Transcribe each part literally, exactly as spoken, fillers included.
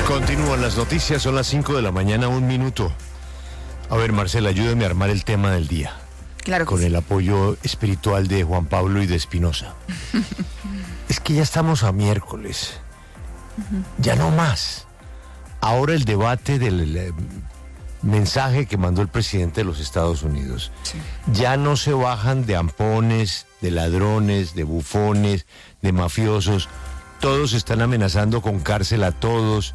Continúan las noticias, son las cinco de la mañana, un minuto. A ver, Marcela, ayúdame a armar el tema del día. Claro que Con sí. el apoyo espiritual de Juan Pablo y de Espinosa. Es que ya estamos a miércoles. Uh-huh. Ya no más. Ahora el debate del el, mensaje que mandó el presidente de los Estados Unidos. Sí. Ya no se bajan de ampones, de ladrones, de bufones, de mafiosos. Todos están amenazando con cárcel a todos.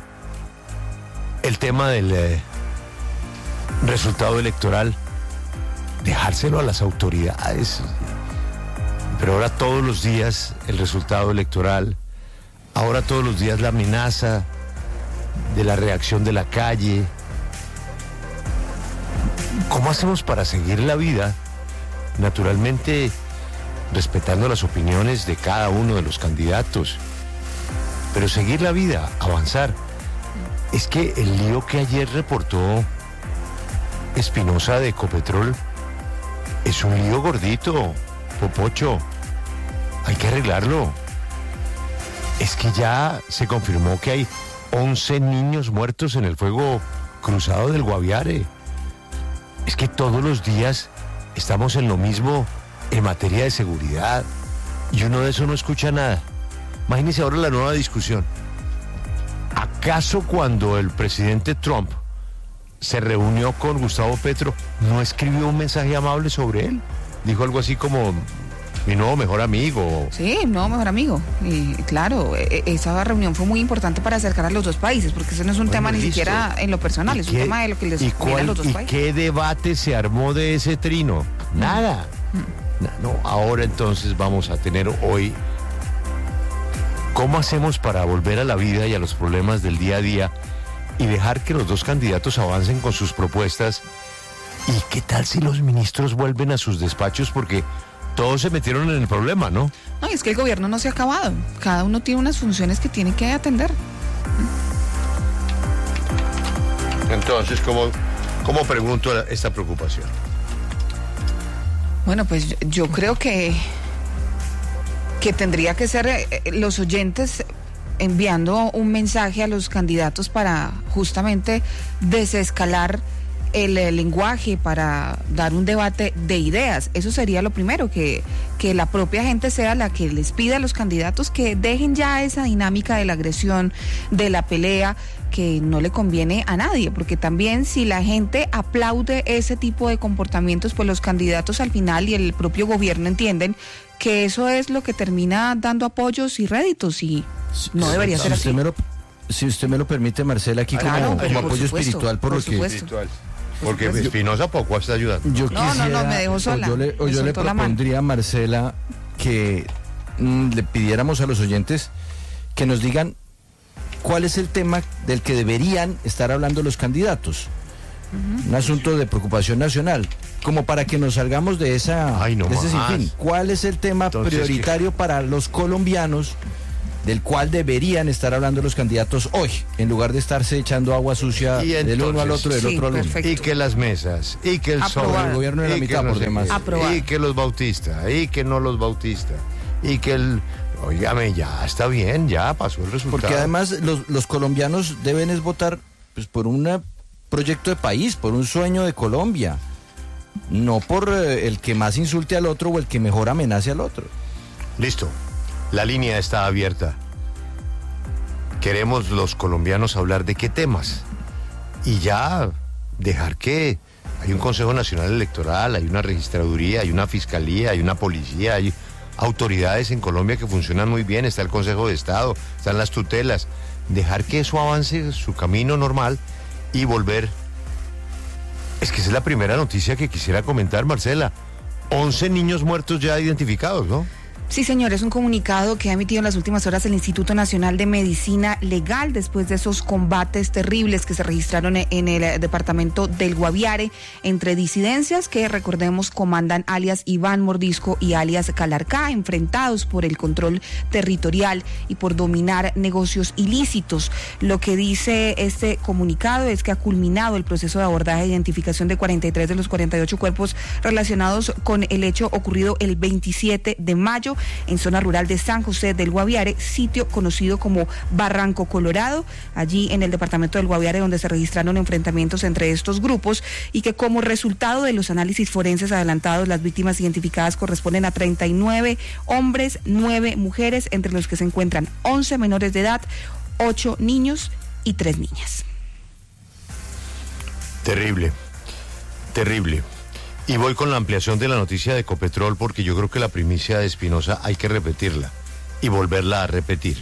El tema del eh, resultado electoral, dejárselo a las autoridades. Pero ahora todos los días el resultado electoral, ahora todos los días la amenaza de la reacción de la calle. ¿Cómo hacemos para seguir la vida? Naturalmente, respetando las opiniones de cada uno de los candidatos. Pero seguir la vida, avanzar. Es que el lío que ayer reportó Espinosa de Ecopetrol es un lío gordito, popocho. Hay que arreglarlo. Es que ya se confirmó que hay once niños muertos en el fuego cruzado del Guaviare. Es que todos los días estamos en lo mismo en materia de seguridad y uno de eso no escucha nada. Imagínense ahora la nueva discusión. ¿Acaso cuando el presidente Trump se reunió con Gustavo Petro no escribió un mensaje amable sobre él? Dijo algo así como mi nuevo mejor amigo. Sí, nuevo mejor amigo. Y claro, esa reunión fue muy importante para acercar a los dos países, porque ese no es un bueno, tema ni listo. siquiera en lo personal, es qué, un tema de lo que les ¿y cuál, a los dos ¿y países. ¿Qué debate se armó de ese trino? Nada. Mm. No, ahora entonces vamos a tener hoy ¿cómo hacemos para volver a la vida y a los problemas del día a día y dejar que los dos candidatos avancen con sus propuestas? ¿Y qué tal si los ministros vuelven a sus despachos? Porque todos se metieron en el problema, ¿no? No, es que el gobierno no se ha acabado. Cada uno tiene unas funciones que tiene que atender. Entonces, ¿cómo, cómo pregunto esta preocupación? Bueno, pues yo creo que, que tendría que ser eh, los oyentes enviando un mensaje a los candidatos para justamente desescalar el, el lenguaje, para dar un debate de ideas. Eso sería lo primero, que, que la propia gente sea la que les pida a los candidatos que dejen ya esa dinámica de la agresión, de la pelea, que no le conviene a nadie, porque también si la gente aplaude ese tipo de comportamientos, pues los candidatos al final y el propio gobierno entienden que eso es lo que termina dando apoyos y réditos, y no debería si ser usted así. Me lo, si usted me lo permite, Marcela, aquí claro, como, como por apoyo supuesto, espiritual por, por lo que... Espiritual. Porque Espinosa poco está ayudando. Yo no, quisiera, no, no, me dejó sola. O yo le, o yo le propondría a Marcela que mm, le pidiéramos a los oyentes que nos digan cuál es el tema del que deberían estar hablando los candidatos. Uh-huh. Un asunto de preocupación nacional, como para que nos salgamos de esa Ay, no de ese más. sinfín. ¿Cuál es el tema Entonces, prioritario ¿qué? para los colombianos del cual deberían estar hablando los candidatos hoy, en lugar de estarse echando agua sucia entonces, del uno al otro, del sí, otro al uno? Y que las mesas, y que el Aprobado. sol, el gobierno de la mitad por demás. Aprobado. Y que los bautistas, y que no los bautistas, y que el... Óigame, ya está bien, ya pasó el resultado. Porque además los, los colombianos deben es votar pues, por un proyecto de país, por un sueño de Colombia, no por eh, el que más insulte al otro o el que mejor amenace al otro. Listo, la línea está abierta. Queremos los colombianos hablar de qué temas y ya dejar que hay un Consejo Nacional Electoral, hay una registraduría, hay una fiscalía, hay una policía, hay autoridades en Colombia que funcionan muy bien, está el Consejo de Estado, están las tutelas, dejar que eso avance su camino normal y volver. Es que esa es la primera noticia que quisiera comentar, Marcela. once niños muertos ya identificados, ¿no? Sí, señor, es un comunicado que ha emitido en las últimas horas el Instituto Nacional de Medicina Legal después de esos combates terribles que se registraron en el departamento del Guaviare entre disidencias que, recordemos, comandan alias Iván Mordisco y alias Calarcá, enfrentados por el control territorial y por dominar negocios ilícitos. Lo que dice este comunicado es que ha culminado el proceso de abordaje e identificación de cuarenta y tres de los cuarenta y ocho cuerpos relacionados con el hecho ocurrido el veintisiete de mayo. en zona rural de San José del Guaviare, sitio conocido como Barranco Colorado, allí en el departamento del Guaviare, donde se registraron enfrentamientos entre estos grupos y que como resultado de los análisis forenses adelantados, las víctimas identificadas corresponden a treinta y nueve hombres, nueve mujeres, entre los que se encuentran once menores de edad, ocho niños y tres niñas. Terrible, terrible. Y voy con la ampliación de la noticia de Ecopetrol, porque yo creo que la primicia de Espinosa hay que repetirla y volverla a repetir.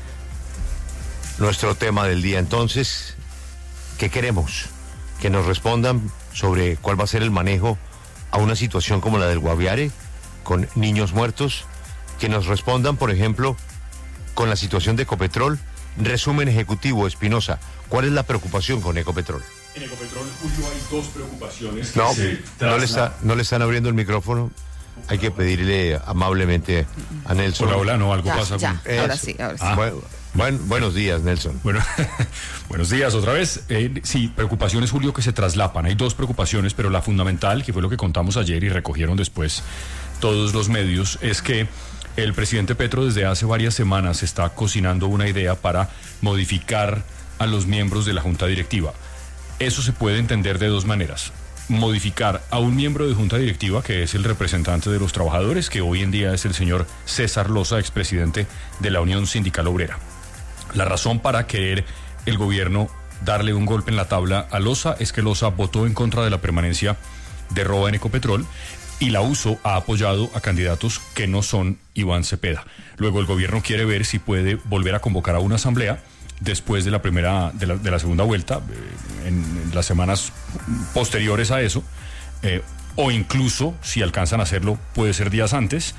Nuestro tema del día entonces, ¿qué queremos? Que nos respondan sobre cuál va a ser el manejo a una situación como la del Guaviare, con niños muertos, que nos respondan, por ejemplo, con la situación de Ecopetrol. Resumen ejecutivo, Espinosa, ¿cuál es la preocupación con Ecopetrol? En Ecopetrol, Julio, hay dos preocupaciones. No, que se no le, está, no le están abriendo el micrófono. Hay que pedirle amablemente a Nelson. Hola, hola, no, algo Ya, pasa. ya, con... ahora sí, ahora sí. Ah. Buen- buen- buenos días, Nelson. Bueno, buenos días otra vez. Eh, sí, preocupaciones, Julio, que se traslapan. Hay dos preocupaciones, pero la fundamental, que fue lo que contamos ayer y recogieron después todos los medios, es que el presidente Petro desde hace varias semanas está cocinando una idea para modificar a los miembros de la Junta Directiva. Eso se puede entender de dos maneras. Modificar a un miembro de Junta Directiva, que es el representante de los trabajadores, que hoy en día es el señor César Loza, expresidente de la Unión Sindical Obrera. La razón para querer el gobierno darle un golpe en la tabla a Loza es que Loza votó en contra de la permanencia de Roa en Ecopetrol y la U S O ha apoyado a candidatos que no son Iván Cepeda. Luego el gobierno quiere ver si puede volver a convocar a una asamblea después de la primera, de la, de la segunda vuelta, eh, en, en las semanas posteriores a eso, eh, o incluso, si alcanzan a hacerlo, puede ser días antes,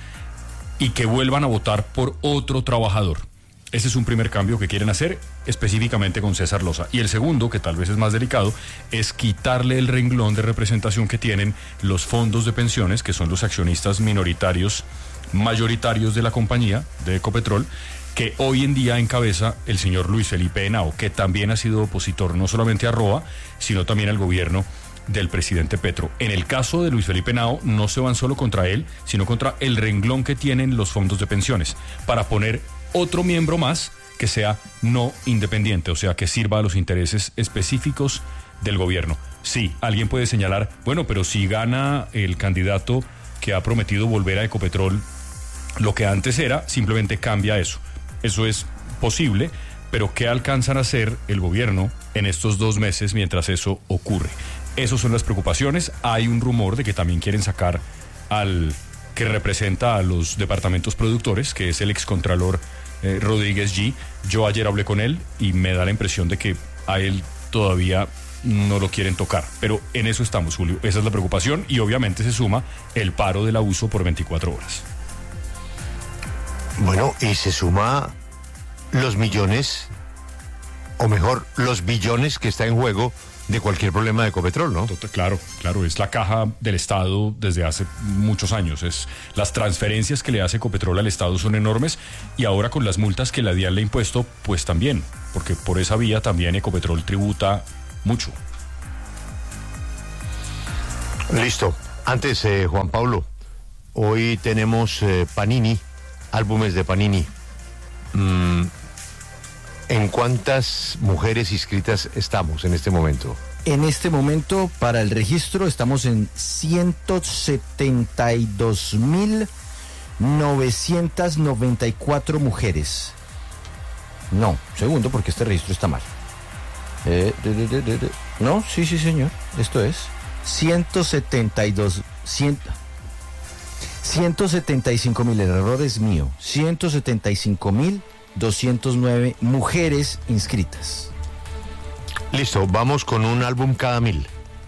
y que vuelvan a votar por otro trabajador. Ese es un primer cambio que quieren hacer específicamente con César Loza. Y el segundo, que tal vez es más delicado, es quitarle el renglón de representación que tienen los fondos de pensiones, que son los accionistas minoritarios, mayoritarios de la compañía, de Ecopetrol, que hoy en día encabeza el señor Luis Felipe Henao, que también ha sido opositor no solamente a Roa, sino también al gobierno del presidente Petro. En el caso de Luis Felipe Henao, no se van solo contra él, sino contra el renglón que tienen los fondos de pensiones, para poner otro miembro más que sea no independiente, o sea, que sirva a los intereses específicos del gobierno. Sí, alguien puede señalar, bueno, pero si gana el candidato que ha prometido volver a Ecopetrol lo que antes era, simplemente cambia eso. Eso es posible, pero ¿qué alcanzan a hacer el gobierno en estos dos meses mientras eso ocurre? Esas son las preocupaciones. Hay un rumor de que también quieren sacar al que representa a los departamentos productores, que es el excontralor eh, Rodríguez G. Yo ayer hablé con él y me da la impresión de que a él todavía no lo quieren tocar. Pero en eso estamos, Julio. Esa es la preocupación y obviamente se suma el paro del abuso por veinticuatro horas. Bueno, y se suma los millones, o mejor, los billones que está en juego de cualquier problema de Ecopetrol, ¿no? Total, claro, claro, es la caja del Estado desde hace muchos años. Es las transferencias que le hace Ecopetrol al Estado son enormes y ahora con las multas que la DIAN le ha impuesto, pues también, porque por esa vía también Ecopetrol tributa mucho. Listo. Antes, eh, Juan Pablo, hoy tenemos eh, Panini, álbumes de Panini. Mm, ¿En cuántas mujeres inscritas estamos en este momento? En este momento, para el registro, estamos en ciento setenta y dos mil novecientas noventa y cuatro mujeres. No, segundo, porque este registro está mal. Eh, de, de, de, de, de. No, sí, sí, señor. Esto es ciento setenta y dos... cien, ciento setenta y cinco mil, el error es mío. ciento setenta y cinco mil doscientas nueve mujeres inscritas. Listo, vamos con un álbum cada mil.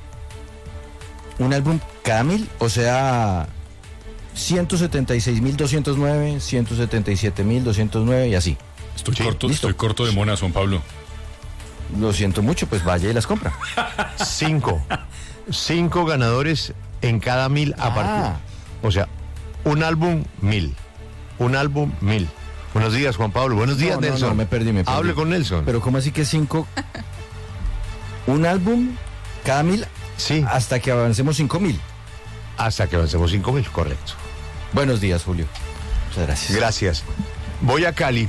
Un álbum cada mil, o sea, ciento setenta y seis mil doscientos nueve, ciento setenta y siete mil doscientos nueve y así. Estoy, Sí, corto, listo. estoy corto de monas, Juan Pablo. Lo siento mucho, pues vaya y las compra. Cinco. Cinco ganadores en cada mil a Ah. partir. O sea, un álbum, mil. Un álbum, mil. Buenos días, Juan Pablo. Buenos días, No, no, Nelson. no, me perdí, me perdí. Hable con Nelson. Pero ¿cómo así que cinco? Un álbum cada mil Sí, hasta que avancemos cinco mil. hasta que avancemos cinco mil, correcto. Buenos días, Julio. Muchas gracias. Gracias. Voy a Cali.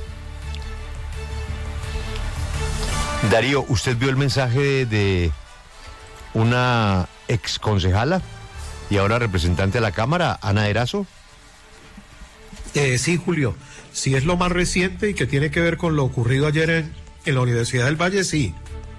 Darío, ¿usted vio el mensaje de, de una ex concejala y ahora representante de la Cámara, Ana Erazo? Eh, sí, Julio. Si es lo más reciente y que tiene que ver con lo ocurrido ayer en, en la Universidad del Valle, sí.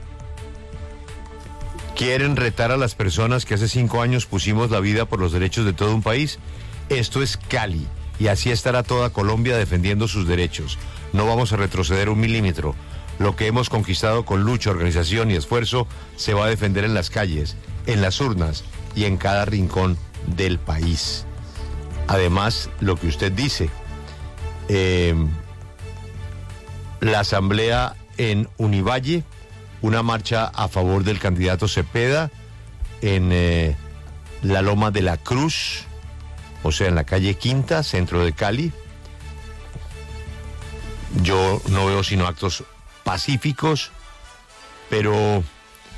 ¿Quieren retar a las personas que hace cinco años pusimos la vida por los derechos de todo un país? Esto es Cali, y así estará toda Colombia defendiendo sus derechos. No vamos a retroceder un milímetro. Lo que hemos conquistado con lucha, organización y esfuerzo se va a defender en las calles, en las urnas y en cada rincón del país. Además, lo que usted dice, eh, la asamblea en Univalle, una marcha a favor del candidato Cepeda en eh, la Loma de la Cruz, o sea, en la calle Quinta, centro de Cali. Yo no veo sino actos pacíficos, pero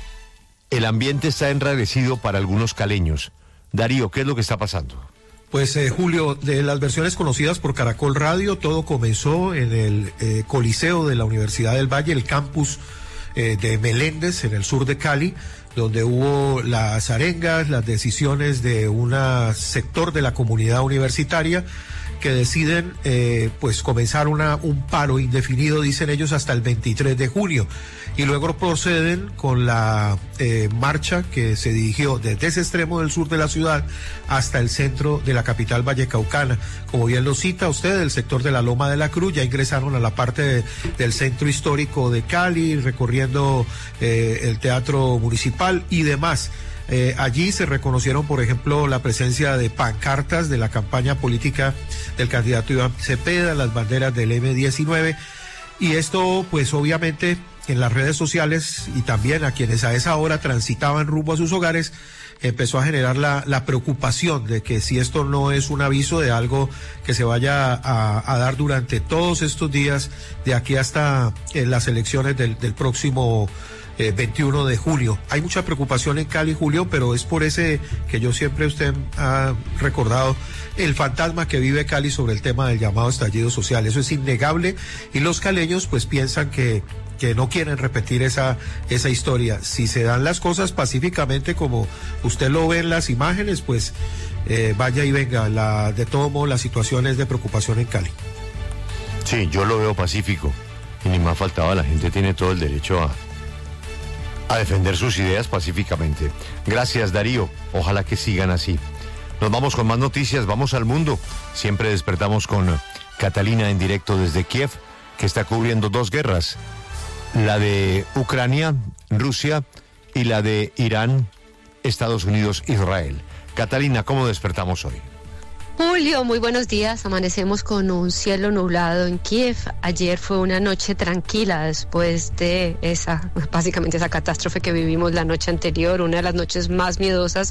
el ambiente está enrarecido para algunos caleños. Darío, ¿qué es lo que está pasando? Pues eh, Julio, de las versiones conocidas por Caracol Radio, todo comenzó en el eh, Coliseo de la Universidad del Valle, el campus eh, de Meléndez, en el sur de Cali, donde hubo las arengas, las decisiones de un sector de la comunidad universitaria que deciden eh, pues comenzar una, un paro indefinido, dicen ellos, hasta el veintitrés de junio. Y luego proceden con la eh, marcha que se dirigió desde ese extremo del sur de la ciudad hasta el centro de la capital vallecaucana. Como bien lo cita usted, el sector de la Loma de la Cruz, ya ingresaron a la parte de, del centro histórico de Cali, recorriendo eh, el teatro municipal y demás. Eh, allí se reconocieron, por ejemplo, la presencia de pancartas de la campaña política del candidato Iván Cepeda, las banderas del eme diecinueve, y esto, pues obviamente, en las redes sociales y también a quienes a esa hora transitaban rumbo a sus hogares, empezó a generar la, la preocupación de que si esto no es un aviso de algo que se vaya a, a dar durante todos estos días, de aquí hasta eh, las elecciones del, del próximo Eh, veintiuno de julio. Hay mucha preocupación en Cali, Julio, pero es por ese que yo siempre usted ha recordado, el fantasma que vive Cali sobre el tema del llamado estallido social. Eso es innegable y los caleños pues piensan que que no quieren repetir esa esa historia. Si se dan las cosas pacíficamente como usted lo ve en las imágenes, pues eh, vaya y venga. La, de todo modo, la situación es de preocupación en Cali. Sí, yo lo veo pacífico y ni más faltaba, la gente tiene todo el derecho a a defender sus ideas pacíficamente. Gracias, Darío. Ojalá que sigan así. Nos vamos con más noticias, vamos al mundo. Siempre despertamos con Catalina en directo desde Kiev, que está cubriendo dos guerras. La de Ucrania, Rusia, y la de Irán, Estados Unidos, Israel. Catalina, ¿cómo despertamos hoy? Julio, muy buenos días. Amanecemos con un cielo nublado en Kiev. Ayer fue una noche tranquila después de esa, básicamente esa catástrofe que vivimos la noche anterior, una de las noches más miedosas.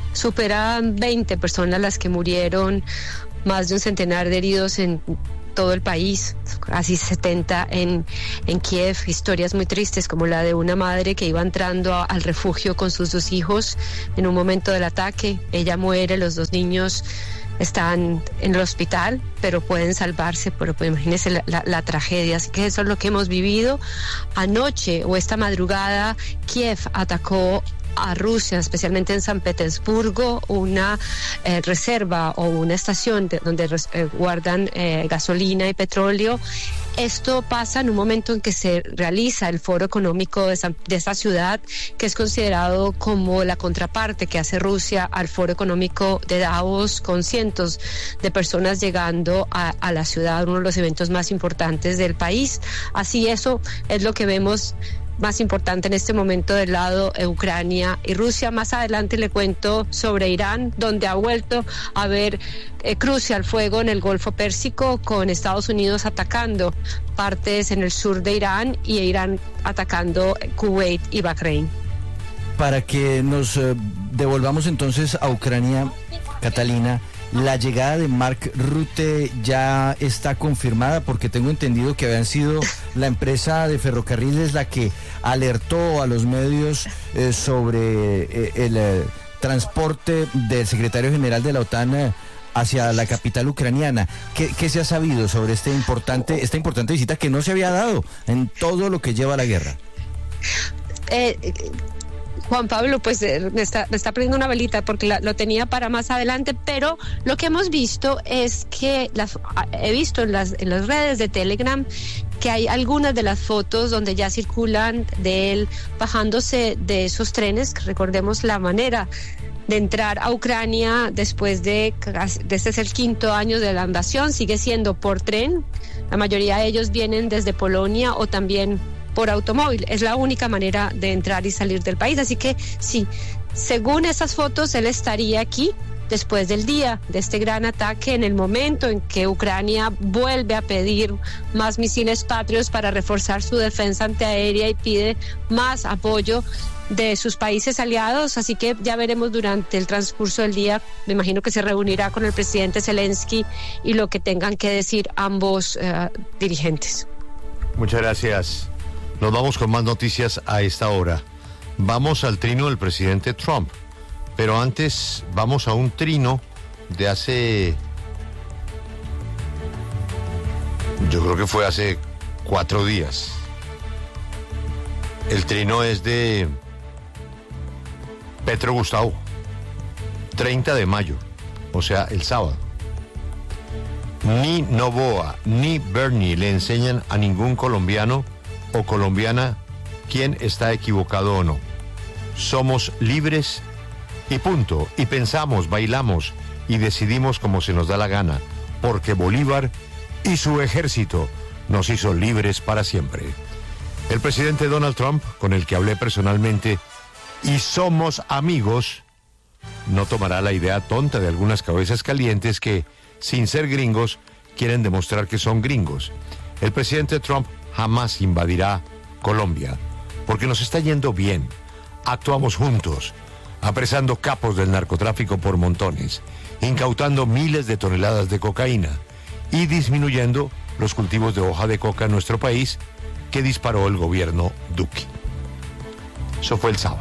Superan veinte personas las que murieron, más de un centenar de heridos en todo el país, casi setenta en, en Kiev. Historias muy tristes como la de una madre que iba entrando a, al refugio con sus dos hijos en un momento del ataque. Ella muere, los dos niños están en el hospital, pero pueden salvarse, pero pues imagínense la, la, la tragedia. Así que eso es lo que hemos vivido. Anoche o esta madrugada, Kiev atacó a Rusia, especialmente en San Petersburgo, una eh, reserva o una estación de, donde eh, guardan eh, gasolina y petróleo. Esto pasa en un momento en que se realiza el foro económico de, San, de esa ciudad, que es considerado como la contraparte que hace Rusia al foro económico de Davos, con cientos de personas llegando a, a la ciudad, uno de los eventos más importantes del país. Así, eso es lo que vemos más importante en este momento del lado de Ucrania y Rusia. Más adelante le cuento sobre Irán, donde ha vuelto a haber eh, cruce al fuego en el Golfo Pérsico, con Estados Unidos atacando partes en el sur de Irán y Irán atacando Kuwait y Bahrein. Para que nos eh, devolvamos entonces a Ucrania, Catalina, la llegada de Mark Rutte ya está confirmada, porque tengo entendido que habían sido la empresa de ferrocarriles la que alertó a los medios eh, sobre eh, el eh, transporte del secretario general de la OTAN eh, hacia la capital ucraniana. ¿Qué, qué se ha sabido sobre este importante, esta importante visita que no se había dado en todo lo que lleva la guerra? Eh, Juan Pablo, pues eh, me, está, me está prendiendo una velita porque la, lo tenía para más adelante, pero lo que hemos visto es que las, he visto en las, en las redes de Telegram que hay algunas de las fotos donde ya circulan de él bajándose de esos trenes. Recordemos la manera de entrar a Ucrania después de, de este es el quinto año de la invasión, sigue siendo por tren. La mayoría de ellos vienen desde Polonia o también por automóvil. Es la única manera de entrar y salir del país. Así que sí, según esas fotos, él estaría aquí después del día de este gran ataque, en el momento en que Ucrania vuelve a pedir más misiles Patriot para reforzar su defensa antiaérea y pide más apoyo de sus países aliados. Así que ya veremos durante el transcurso del día. Me imagino que se reunirá con el presidente Zelensky y lo que tengan que decir ambos uh, dirigentes. Muchas gracias. Nos vamos con más noticias a esta hora. Vamos al trino del presidente Trump, pero antes vamos a un trino de hace, yo creo que fue hace cuatro días. El trino es de Petro Gustavo, treinta de mayo, o sea, el sábado. Ni Noboa ni Bernie le enseñan a ningún colombiano o colombiana quién está equivocado o no. Somos libres y punto. Y pensamos, bailamos y decidimos como se nos da la gana, porque Bolívar y su ejército nos hizo libres para siempre. El presidente Donald Trump, con el que hablé personalmente y somos amigos, no tomará la idea tonta de algunas cabezas calientes que, sin ser gringos, quieren demostrar que son gringos. El presidente Trump jamás invadirá Colombia, porque nos está yendo bien. Actuamos juntos, apresando capos del narcotráfico por montones, incautando miles de toneladas de cocaína y disminuyendo los cultivos de hoja de coca en nuestro país que disparó el gobierno Duque. Eso fue el sábado.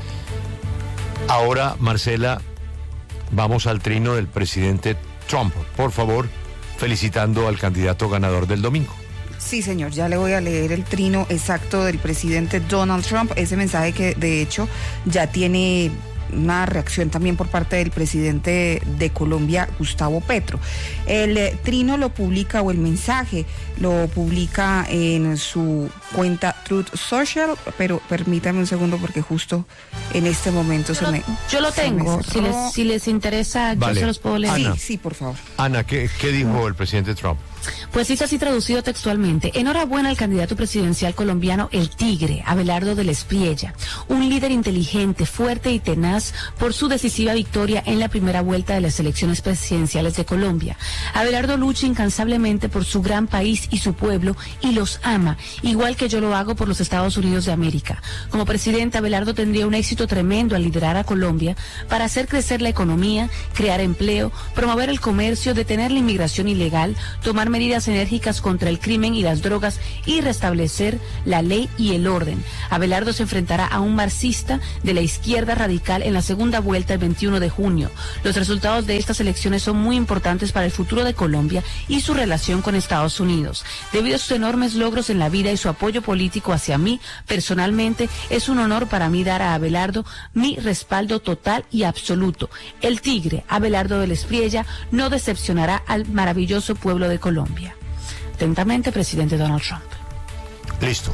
Ahora, Marcela, vamos al trino del presidente Trump. Por favor, felicitando al candidato ganador del domingo. Sí, señor, ya le voy a leer el trino exacto del presidente Donald Trump, ese mensaje que de hecho ya tiene una reacción también por parte del presidente de Colombia, Gustavo Petro. El eh, trino lo publica, o el mensaje lo publica en su cuenta Truth Social, pero permítame un segundo porque justo en este momento yo se lo, me... Yo lo tengo, si les, si les interesa, vale. Yo se los puedo leer. Sí, Ana. sí, por favor. Ana, ¿qué, qué dijo el presidente Trump? Pues dice así traducido textualmente: enhorabuena al candidato presidencial colombiano El Tigre, Abelardo del Espriella, un líder inteligente, fuerte y tenaz por su decisiva victoria en la primera vuelta de las elecciones presidenciales de Colombia. Abelardo lucha incansablemente por su gran país y su pueblo y los ama, igual que yo lo hago por los Estados Unidos de América. Como presidente, Abelardo tendría un éxito tremendo al liderar a Colombia para hacer crecer la economía, crear empleo, promover el comercio, detener la inmigración ilegal, tomar medidas enérgicas contra el crimen y las drogas y restablecer la ley y el orden. Abelardo se enfrentará a un marxista de la izquierda radical en la segunda vuelta el veintiuno de junio. Los resultados de estas elecciones son muy importantes para el futuro de Colombia y su relación con Estados Unidos. Debido a sus enormes logros en la vida y su apoyo político hacia mí, personalmente, es un honor para mí dar a Abelardo mi respaldo total y absoluto. El Tigre, Abelardo del Espriella, no decepcionará al maravilloso pueblo de Colombia. Atentamente, presidente Donald Trump. Listo.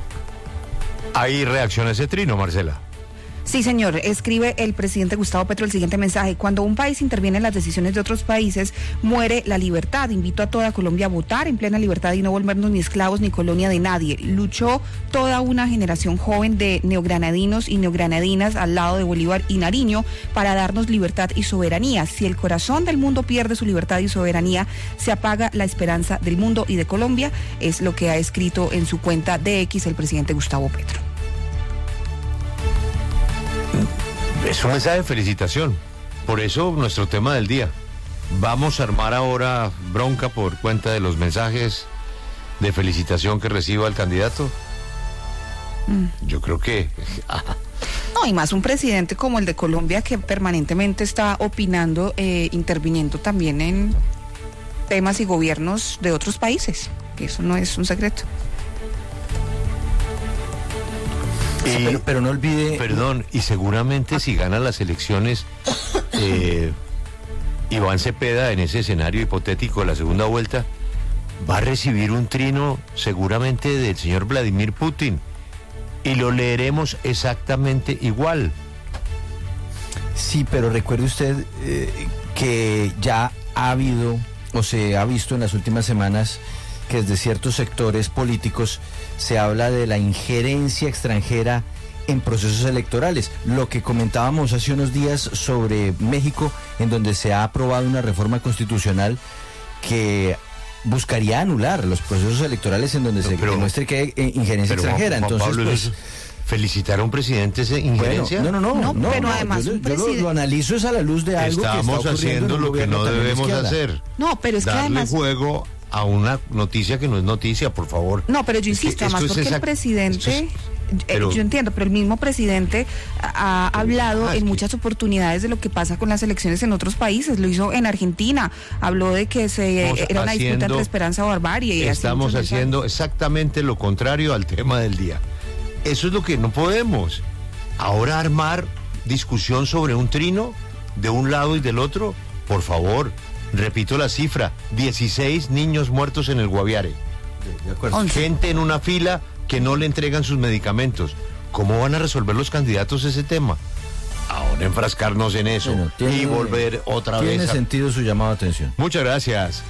Hay reacción a ese trino, Marcela. Sí, señor. Escribe el presidente Gustavo Petro el siguiente mensaje: cuando un país interviene en las decisiones de otros países, muere la libertad. Invito a toda Colombia a votar en plena libertad y no volvernos ni esclavos ni colonia de nadie. Luchó toda una generación joven de neogranadinos y neogranadinas al lado de Bolívar y Nariño para darnos libertad y soberanía. Si el corazón del mundo pierde su libertad y soberanía, se apaga la esperanza del mundo y de Colombia. Es lo que ha escrito en su cuenta de X el presidente Gustavo Petro. Es un mensaje de felicitación. Por eso nuestro tema del día. Vamos a armar ahora bronca por cuenta de los mensajes de felicitación que reciba el candidato. Mm. Yo creo que No, y más un presidente como el de Colombia que permanentemente está opinando, eh, interviniendo también en temas y gobiernos de otros países, que eso no es un secreto. Y, pero, pero no olvide... Perdón, y seguramente si gana las elecciones, eh, Iván Cepeda, en ese escenario hipotético de la segunda vuelta, va a recibir un trino seguramente del señor Vladimir Putin, y lo leeremos exactamente igual. Sí, pero recuerde usted eh, que ya ha habido, o se ha visto en las últimas semanas, que desde ciertos sectores políticos se habla de la injerencia extranjera en procesos electorales. Lo que comentábamos hace unos días sobre México, en donde se ha aprobado una reforma constitucional que buscaría anular los procesos electorales en donde no, se pero, demuestre que hay eh, injerencia pero, extranjera. Juan, Juan Entonces, Pablo, pues... ¿felicitar a un presidente esa injerencia? Bueno, no, no, no, no, no, pero no, además yo, un presidente... yo lo, lo analizo es a la luz de algo Estamos que está haciendo lo que no debemos hacer. No, pero es Darle que además... juego a una noticia que no es noticia, por favor. No, pero yo insisto, además porque el presidente... Pero, yo entiendo, pero el mismo presidente ha hablado ah, en muchas oportunidades de lo que pasa con las elecciones en otros países. Lo hizo en Argentina, habló de que se era una disputa entre esperanza o barbarie. Y estamos haciendo exactamente lo contrario al tema del día. Eso es lo que no podemos. Ahora armar discusión sobre un trino de un lado y del otro, por favor, repito la cifra, dieciséis niños muertos en el Guaviare. De acuerdo. Gente en una fila que no le entregan sus medicamentos. ¿Cómo van a resolver los candidatos ese tema? Ahora enfrascarnos en eso bueno, tiene, y volver otra tiene vez. Tiene a... sentido su llamado a atención. Muchas gracias.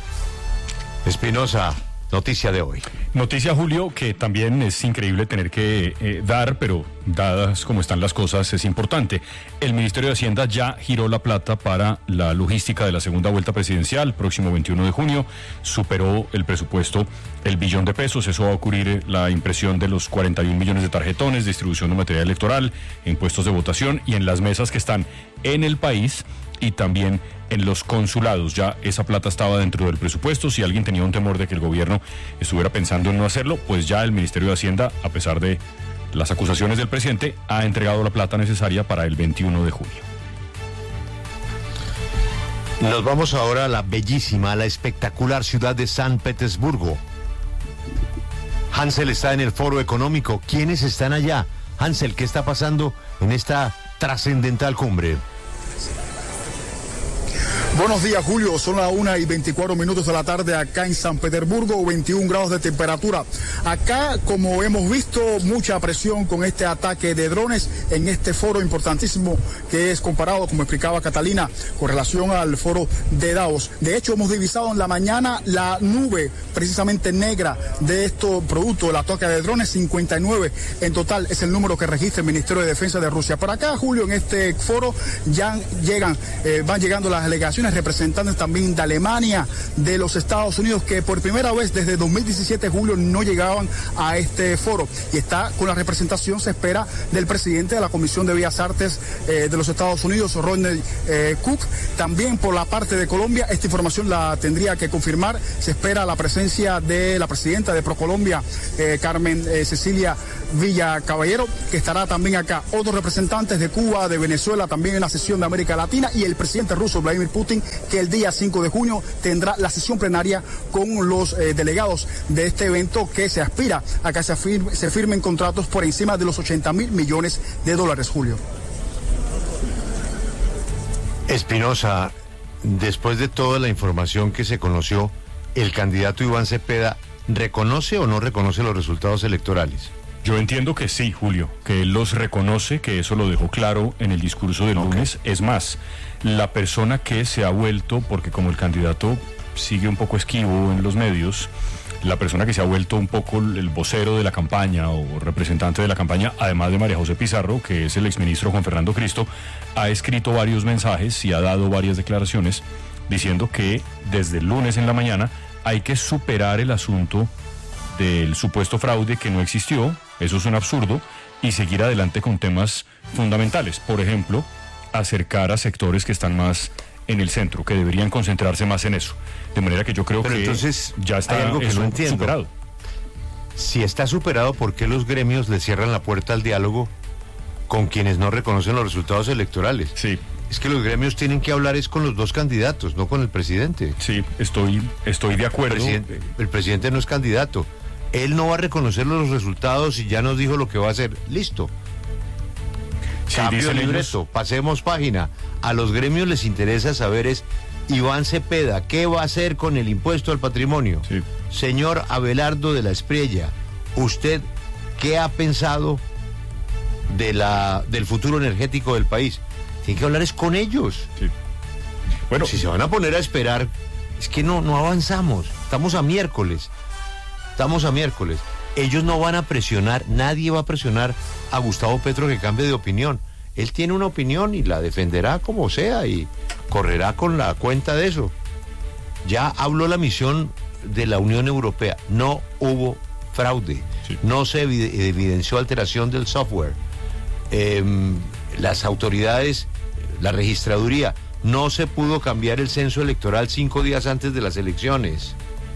Espinosa, noticia de hoy. Noticia, Julio, que también es increíble tener que eh, dar, pero dadas como están las cosas, es importante. El Ministerio de Hacienda ya giró la plata para la logística de la segunda vuelta presidencial, próximo veintiuno de junio. Superó el presupuesto el billón de pesos. Eso va a ocurrir la impresión de los cuarenta y un millones de tarjetones, distribución de material electoral, en puestos de votación y en las mesas que están en el país y también en los consulados. Ya esa plata estaba dentro del presupuesto. Si alguien tenía un temor de que el gobierno estuviera pensando en no hacerlo, pues ya el Ministerio de Hacienda, a pesar de las acusaciones del presidente, ha entregado la plata necesaria para el veintiuno de junio. Nos vamos ahora a la bellísima, a la espectacular ciudad de San Petersburgo. Hansel está en el Foro Económico. ¿Quiénes están allá? Hansel, ¿qué está pasando en esta trascendental cumbre? Buenos días, Julio. Son las una y veinticuatro minutos de la tarde acá en San Petersburgo, veintiún grados de temperatura. Acá, como hemos visto, mucha presión con este ataque de drones en este foro importantísimo que es comparado, como explicaba Catalina, con relación al foro de Davos. De hecho, hemos divisado en la mañana la nube precisamente negra de estos productos, el ataque de drones, cincuenta y nueve en total es el número que registra el Ministerio de Defensa de Rusia. Por acá, Julio, en este foro ya llegan, eh, van llegando las delegaciones, representantes también de Alemania, de los Estados Unidos, que por primera vez desde dos mil diecisiete, Julio, no llegaban a este foro. Y está con la representación, se espera, del presidente de la Comisión de Bellas Artes eh, de los Estados Unidos, Rodney eh, Cook. También por la parte de Colombia, esta información la tendría que confirmar. Se espera la presencia de la presidenta de ProColombia, eh, Carmen eh, Cecilia Villa Caballero, que estará también acá. Otros representantes de Cuba, de Venezuela, también en la sesión de América Latina, y el presidente ruso, Vladimir Putin, que el día cinco de junio tendrá la sesión plenaria con los eh, delegados de este evento, que se aspira a que se, firme, se firmen contratos por encima de los ochenta mil millones de dólares, Julio. Espinosa, después de toda la información que se conoció, ¿el candidato Iván Cepeda reconoce o no reconoce los resultados electorales? Yo entiendo que sí, Julio, que él los reconoce, que eso lo dejó claro en el discurso del okay. lunes. Es más, la persona que se ha vuelto, porque como el candidato sigue un poco esquivo en los medios, la persona que se ha vuelto un poco el vocero de la campaña o representante de la campaña, además de María José Pizarro, que es el exministro Juan Fernando Cristo, ha escrito varios mensajes y ha dado varias declaraciones diciendo que desde el lunes en la mañana hay que superar el asunto del supuesto fraude, que no existió, eso es un absurdo, y seguir adelante con temas fundamentales. Por ejemplo, acercar a sectores que están más en el centro, que deberían concentrarse más en eso. De manera que yo creo Pero que entonces, ya está hay algo que eso no entiendo. superado. Si está superado, ¿por qué los gremios le cierran la puerta al diálogo con quienes no reconocen los resultados electorales. Sí. Es que los gremios tienen que hablar es con los dos candidatos, no con el presidente. Sí, estoy, estoy de acuerdo. El presidente, el presidente no es candidato. Él no va a reconocer los resultados y ya nos dijo lo que va a hacer. Listo. Sí, Cambio de libreto, ellos... pasemos página. A los gremios les interesa saber es, Iván Cepeda, ¿qué va a hacer con el impuesto al patrimonio? Sí. Señor Abelardo de la Espriella, ¿usted qué ha pensado de la, del futuro energético del país? Tiene que hablar es con ellos. Sí. Bueno, si se van a poner a esperar, es que no, no avanzamos. Estamos a miércoles. Estamos a miércoles. Ellos no van a presionar, nadie va a presionar a Gustavo Petro que cambie de opinión. Él tiene una opinión y la defenderá como sea y correrá con la cuenta de eso. Ya habló la misión de la Unión Europea. No hubo fraude. Sí. No se evidenció alteración del software. Eh, las autoridades, la registraduría, no se pudo cambiar el censo electoral cinco días antes de las elecciones.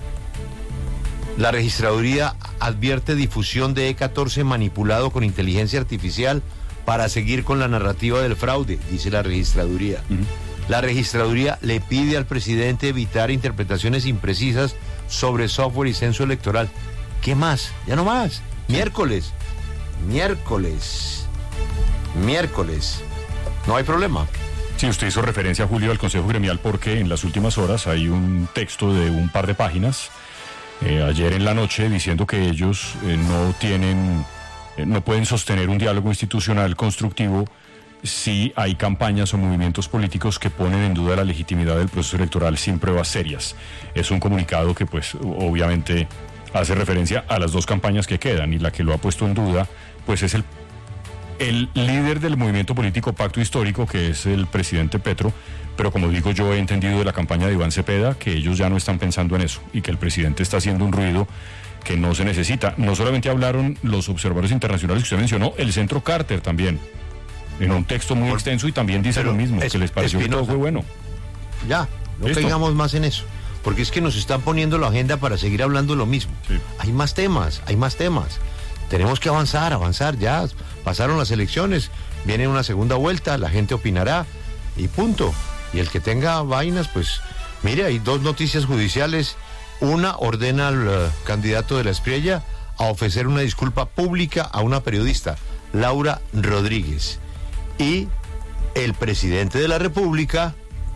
La registraduría advierte difusión de E catorce manipulado con inteligencia artificial para seguir con la narrativa del fraude, dice la registraduría. Uh-huh. La registraduría le pide al presidente evitar interpretaciones imprecisas sobre software y censo electoral. ¿Qué más? Ya no más. Miércoles. Miércoles. Miércoles. No hay problema. Sí, usted hizo referencia, Julio, al Consejo Gremial porque en las últimas horas hay un texto de un par de páginas eh, ayer en la noche diciendo que ellos eh, no tienen, eh, no pueden sostener un diálogo institucional constructivo si hay campañas o movimientos políticos que ponen en duda la legitimidad del proceso electoral sin pruebas serias. Es un comunicado que, pues, obviamente hace referencia a las dos campañas que quedan y la que lo ha puesto en duda, pues es el El líder del movimiento político Pacto Histórico, que es el presidente Petro, pero como digo yo he entendido de la campaña de Iván Cepeda que ellos ya no están pensando en eso y que el presidente está haciendo un ruido que no se necesita. No solamente hablaron los observadores internacionales que usted mencionó, el Centro Carter también, en un texto muy extenso y también dice lo mismo, es, que les pareció que todo fue bueno. Ya, no caigamos más en eso, porque es que nos están poniendo la agenda para seguir hablando lo mismo. Sí. Hay más temas, hay más temas. Tenemos que avanzar, avanzar, ya pasaron las elecciones, viene una segunda vuelta, la gente opinará y punto. Y el que tenga vainas, pues, mire, hay dos noticias judiciales. Una ordena al uh, candidato de la Espriella a ofrecer una disculpa pública a una periodista, Laura Rodríguez. Y el presidente de la República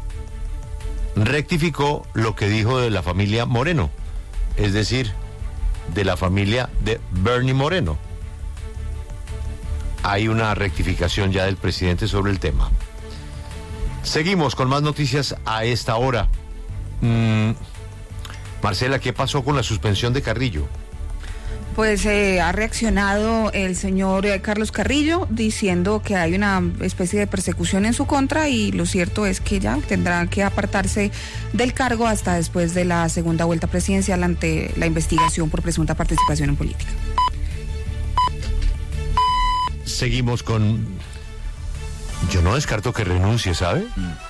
rectificó lo que dijo de la familia Moreno, es decir, de la familia de Bernie Moreno. Hay una rectificación ya del presidente sobre el tema. Seguimos con más noticias a esta hora. Mm, Marcela, ¿qué pasó con la suspensión de Carrillo? Pues eh, ha reaccionado el señor eh, Carlos Carrillo diciendo que hay una especie de persecución en su contra y lo cierto es que ya tendrá que apartarse del cargo hasta después de la segunda vuelta presidencial ante la investigación por presunta participación en política. Seguimos con... Yo no descarto que renuncie, ¿sabe?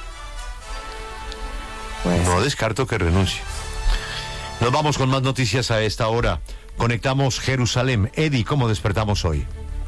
Pues... No descarto que renuncie. Nos vamos con más noticias a esta hora. Conectamos Jerusalén. Eddie, ¿cómo despertamos hoy?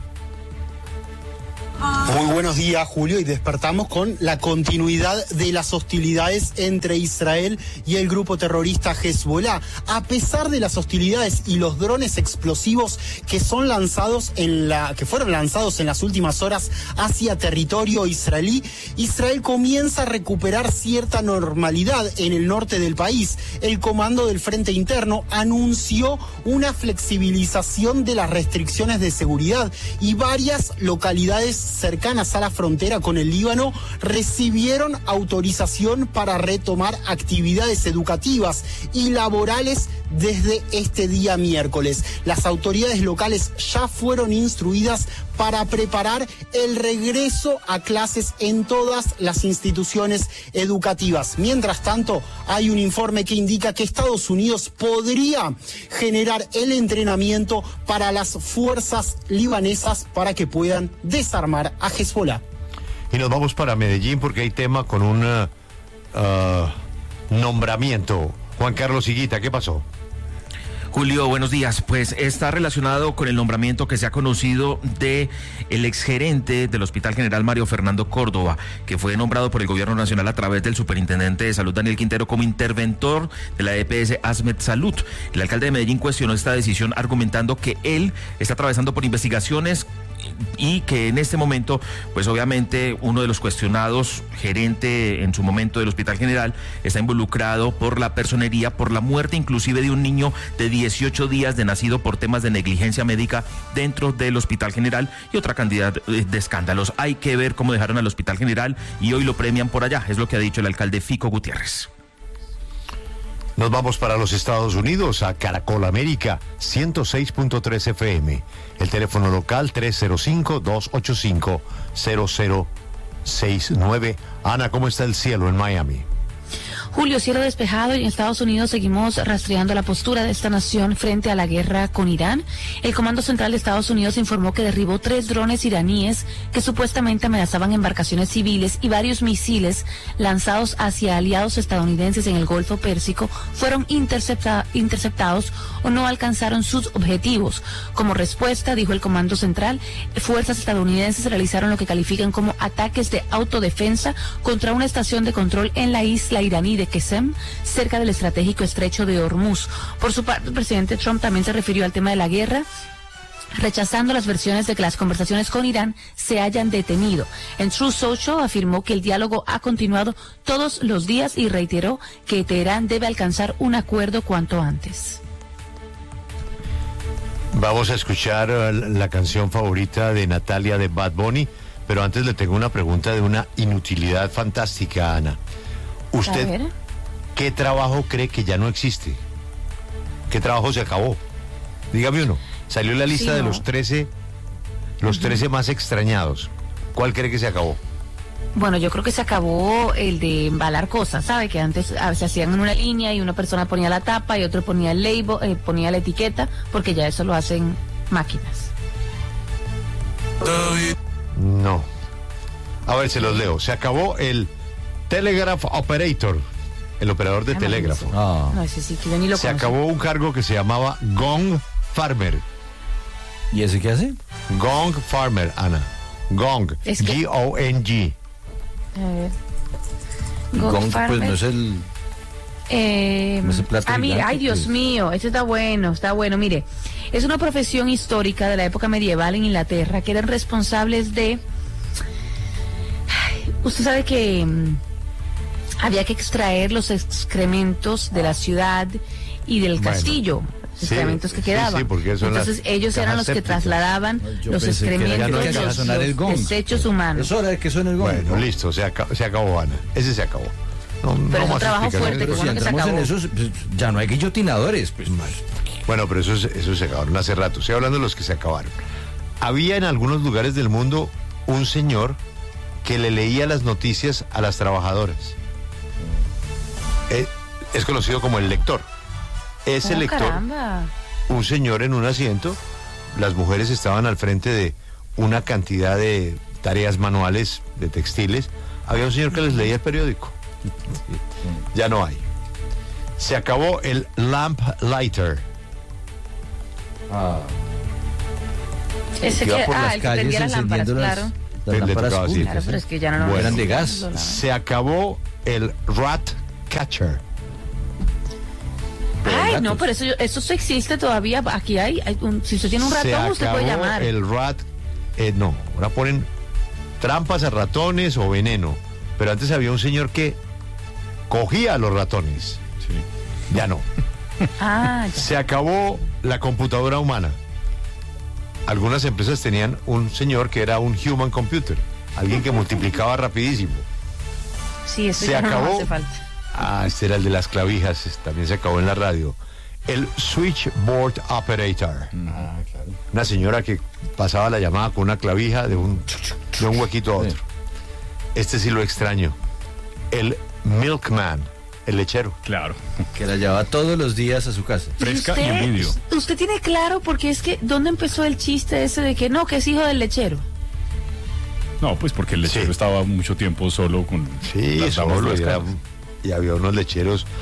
Muy buenos días, Julio, y despertamos con la continuidad de las hostilidades entre Israel y el grupo terrorista Hezbollah. A pesar de las hostilidades y los drones explosivos que son lanzados en la, que fueron lanzados en las últimas horas hacia territorio israelí, Israel comienza a recuperar cierta normalidad en el norte del país. El comando del Frente Interno anunció una flexibilización de las restricciones de seguridad y varias localidades cercanas a la frontera con el Líbano recibieron autorización para retomar actividades educativas y laborales desde este día miércoles. Las autoridades locales ya fueron instruidas para preparar el regreso a clases en todas las instituciones educativas. Mientras tanto, hay un informe que indica que Estados Unidos podría generar el entrenamiento para las fuerzas libanesas para que puedan desarmar a Hezbollah. Y nos vamos para Medellín porque hay tema con un uh, uh, nombramiento. Juan Carlos Higuita, ¿qué pasó? Julio, buenos días. Pues está relacionado con el nombramiento que se ha conocido de el exgerente del Hospital General Mario Fernando Córdoba, que fue nombrado por el Gobierno Nacional a través del Superintendente de Salud Daniel Quintero como interventor de la E P S Asmed Salud. El alcalde de Medellín cuestionó esta decisión argumentando que él está atravesando por investigaciones y que en este momento, pues obviamente uno de los cuestionados, gerente en su momento del Hospital General, está involucrado por la personería, por la muerte inclusive de un niño de dieciocho días de nacido por temas de negligencia médica dentro del Hospital General y otra cantidad de escándalos. Hay que ver cómo dejaron al Hospital General y hoy lo premian por allá, es lo que ha dicho el alcalde Fico Gutiérrez. Nos vamos para los Estados Unidos, a Caracol América, ciento seis punto tres F M. El teléfono local tres cero cinco, dos ocho cinco, cero cero seis nueve. Ana, ¿cómo está el cielo en Miami? Julio, cielo despejado, y en Estados Unidos seguimos rastreando la postura de esta nación frente a la guerra con Irán. El Comando Central de Estados Unidos informó que derribó tres drones iraníes que supuestamente amenazaban embarcaciones civiles, y varios misiles lanzados hacia aliados estadounidenses en el Golfo Pérsico fueron intercepta- interceptados o no alcanzaron sus objetivos. Como respuesta, dijo el Comando Central, fuerzas estadounidenses realizaron lo que califican como ataques de autodefensa contra una estación de control en la isla iraní de Qesem, cerca del estratégico estrecho de Hormuz. Por su parte, el presidente Trump también se refirió al tema de la guerra, rechazando las versiones de que las conversaciones con Irán se hayan detenido. En Truth Social afirmó que el diálogo ha continuado todos los días y reiteró que Teherán debe alcanzar un acuerdo cuanto antes. Vamos a escuchar la canción favorita de Natalia de Bad Bunny, pero antes le tengo una pregunta de una inutilidad fantástica, Ana. ¿Usted qué trabajo cree que ya no existe? ¿Qué trabajo se acabó? Dígame uno. Salió la lista sí, no. de los trece, los uh-huh. trece más extrañados. ¿Cuál cree que se acabó? Bueno, yo creo que se acabó el de embalar cosas, ¿sabe? Que antes se hacían en una línea y una persona ponía la tapa y otro ponía el label, eh, ponía la etiqueta, porque ya eso lo hacen máquinas. No. A ver, se los leo. Se acabó el Telegraph Operator, el operador de ah, telégrafo. No, no, ese sí que yo ni lo Se conozco. acabó un cargo que se llamaba Gong Farmer. ¿Y ese qué hace? Gong Farmer, Ana. Gong. Es que... G O N G. A ver. Gong, Gong pues no es el... Eh, no es el plato ah, mire, ay, Dios mío, este está bueno, está bueno. Mire, es una profesión histórica de la época medieval en Inglaterra, que eran responsables de... Ay, usted sabe que... había que extraer los excrementos de la ciudad y del bueno, castillo, los excrementos sí, que quedaban. Sí, sí, porque entonces ellos eran los sépticas. que trasladaban no, los excrementos, los, los desechos humanos. Es hora de que suene el gong. Bueno, listo, se, acabó, se acabó, Ana. Ese se acabó. No, pero no es un trabajo fuerte, pero como si lo que se acabó. En esos, pues, ya no hay guillotinadores. Pues. Bueno, pero esos, esos se acabaron hace rato. Estoy hablando de los que se acabaron. Había en algunos lugares del mundo un señor que le leía las noticias a las trabajadoras. Es conocido como el lector. Ese oh, lector, caramba. Un señor en un asiento, las mujeres estaban al frente de una cantidad de tareas manuales de textiles. Había un señor que les leía el periódico. Ya no hay. Se acabó el lamp lighter. Ah. Ese que, que ah, el que prendía las lámparas, claro. Las lámparas claro, pero es que ya no, no eran de gas. Se acabó el rat catcher. Ay, no, pero eso, eso sí existe todavía. Aquí hay, hay un, si usted tiene un ratón, Se usted puede llamar. El rat, eh, no, ahora ponen trampas a ratones o veneno. Pero antes había un señor que cogía a los ratones. Sí. Ya no. Ah, ya. Se acabó la computadora humana. Algunas empresas tenían un señor que era un human computer, alguien que multiplicaba rapidísimo. Sí, eso se ya acabó. No hace falta. Ah, este era el de las clavijas, también se acabó en la radio. El switchboard operator. Ah, claro. Una señora que pasaba la llamada con una clavija de un, de un huequito a otro. Sí. Este sí lo extraño. El milkman, el lechero. Claro. Que la llevaba todos los días a su casa. Fresca y, usted, en vídeo. Usted tiene claro, porque es que, ¿dónde empezó el chiste ese de que no, que es hijo del lechero? No, pues porque el lechero sí. estaba mucho tiempo solo con sí, las solo y, era, y había unos lecheros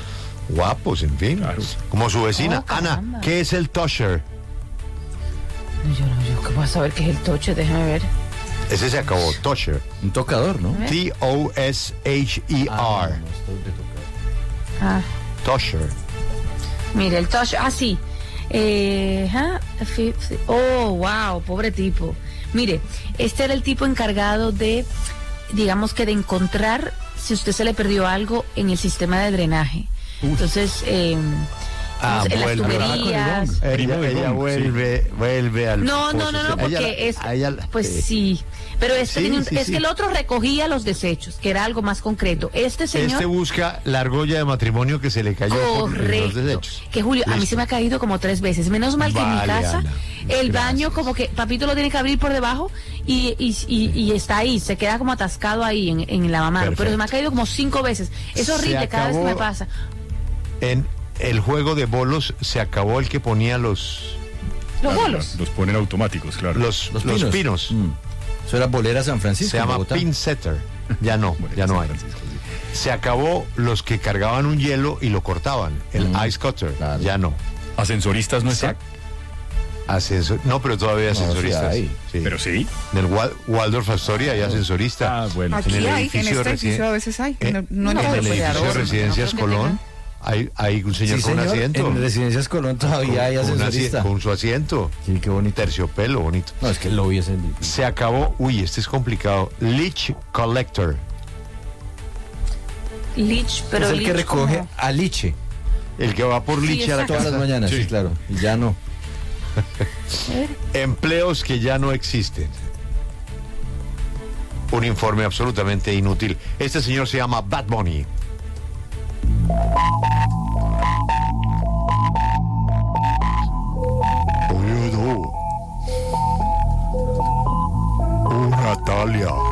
guapos, en fin. Claro. Como su vecina. Oh, Ana, caramba. ¿qué es el tosher? Yo no, yo qué voy a saber qué es el toche, déjame ver. Ese se acabó, tosher. Un tocador, ¿no? T O S H E Ah, R. no, esto es de tocar. Ah, Tosher. mire, el toche, ah, sí. Eh, ajá, fi- fi- oh, wow, pobre tipo. Mire, este era el tipo encargado de, digamos que de encontrar si usted se le perdió algo en el sistema de drenaje. Entonces, eh, Ah, en las vuelve. tuberías. Primo Ella, de ella Gong, vuelve, vuelve al. No, no, pozo. no, no, Ella- porque es, a ella- pues eh, sí, pero este sí, tenía un- sí, es sí. que el otro recogía los desechos, que era algo más concreto. Este señor, Este busca la argolla de matrimonio que se le cayó por los correcto, desechos. que Julio, a mí Listo. se me ha caído como tres veces, menos mal que en mi Vale, casa, Ana, el gracias. baño como que papito lo tiene que abrir por debajo y, y, y, y está ahí, se queda como atascado ahí en, en el lavamanos, pero se me ha caído como cinco veces, es Se horrible cada vez que acabó- me pasa. En el juego de bolos se acabó el que ponía los Los Claro, bolos. Los ponen automáticos, claro. los, Los los pinos. pinos. Mm. Eso era Bolera San Francisco. Se en llama Bogotá. pin setter. Ya no, Bueno, ya no San hay. Francisco, sí. Se acabó los que cargaban un hielo y lo cortaban, el Mm, ice cutter. claro. Ya no. ¿Ascensoristas no están? Ascensor, no, pero todavía sí ascensoristas. hay. Sí. Pero sí. En el Wal- Waldorf Astoria hay ascensorista. Ah, bueno. Aquí en el hay, en edificio este residen- edificio a veces hay. Eh, No, no en no, el en el pero operador, edificio de no Residencias creo que Colón tengan. hay, hay un señor Sí, con un señor, asiento. en Residencias Colón todavía hay con, un asi- ascensorista. con su asiento. Sí, qué bonito. Terciopelo, bonito. No, es que el lobby es el... Se acabó, uy, este es complicado. Leach Collector. Lich, pero es el que lich recoge como- a liche El que va por Sí, Leach a la exacto. todas casa. las mañanas, sí, Sí. claro. Y ya no. Empleos que ya no existen. Un informe absolutamente inútil. Este señor se llama Bad Bunny. Oye, no. Oh, Natalia.